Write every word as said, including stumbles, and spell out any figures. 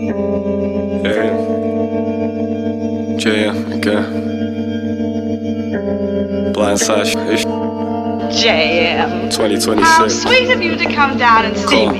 Yeah. J M, okay. Blind Sash, J M. twenty twenty-six. How sweet of you to come down and see Cool. me